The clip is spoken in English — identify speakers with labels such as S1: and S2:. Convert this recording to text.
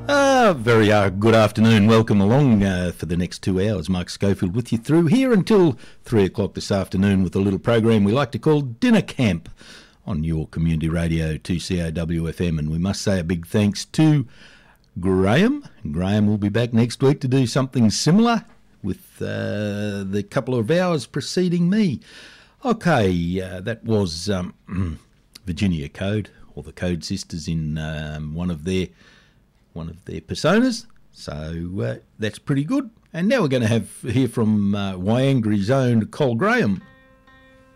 S1: Very good afternoon. Welcome along for the next 2 hours. Mark Schofield with you through here until 3 o'clock this afternoon with a little program we like to call Dinner Camp on your community radio 2COWFM. And we must say a big thanks to Graham. Graham will be back next week to do something similar with the couple of hours preceding me. Okay, that was Virginia Code, or the Code Sisters in one of their personas, so that's pretty good. And now we're going to hear from Wyangri's own Col Graham.